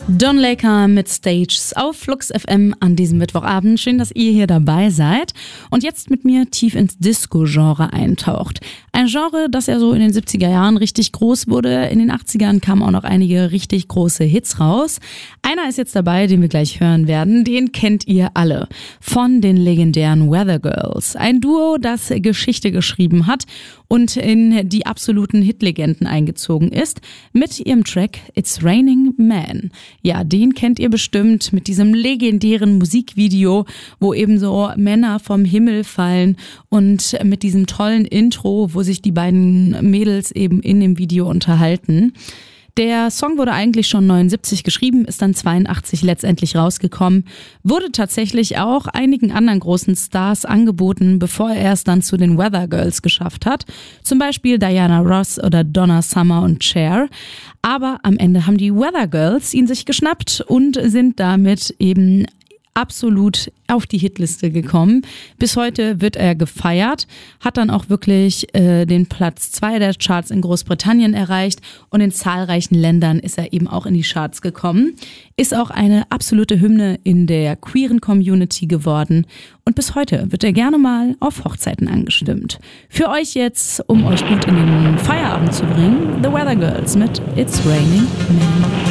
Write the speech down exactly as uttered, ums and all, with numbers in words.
Don Laker mit Stages auf Flux F M an diesem Mittwochabend. Schön, dass ihr hier dabei seid und jetzt mit mir tief ins Disco-Genre eintaucht. Ein Genre, das ja so in den siebziger Jahren richtig groß wurde. In den achtzigern kamen auch noch einige richtig große Hits raus. Einer ist jetzt dabei, den wir gleich hören werden. Den kennt ihr alle. Von den legendären Weather Girls. Ein Duo, das Geschichte geschrieben hat und in die absoluten Hitlegenden eingezogen ist mit ihrem Track It's Raining Man. Ja, den kennt ihr bestimmt mit diesem legendären Musikvideo, wo eben so Männer vom Himmel fallen und mit diesem tollen Intro, wo sich die beiden Mädels eben in dem Video unterhalten. Der Song wurde eigentlich schon neunundsiebzig geschrieben, ist dann zweiundachtzig letztendlich rausgekommen, wurde tatsächlich auch einigen anderen großen Stars angeboten, bevor er es dann zu den Weather Girls geschafft hat. Zum Beispiel Diana Ross oder Donna Summer und Cher. Aber am Ende haben die Weather Girls ihn sich geschnappt und sind damit eben absolut auf die Hitliste gekommen. Bis heute wird er gefeiert, hat dann auch wirklich äh, den Platz zwei der Charts in Großbritannien erreicht und in zahlreichen Ländern ist er eben auch in die Charts gekommen. Ist auch eine absolute Hymne in der queeren Community geworden und bis heute wird er gerne mal auf Hochzeiten angestimmt. Für euch jetzt, um euch gut in den Feierabend zu bringen, The Weather Girls mit It's Raining Man.